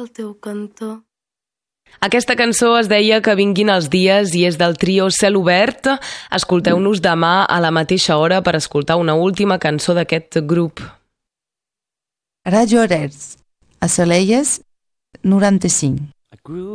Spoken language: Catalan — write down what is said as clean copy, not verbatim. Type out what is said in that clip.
el teu cantó. Aquesta cançó es deia Que vinguin els dies i és del trio Cel Obert. Escolteu-nos demà a la mateixa hora per escoltar una última cançó d'aquest grup. Radio Arers, a Salelles 95.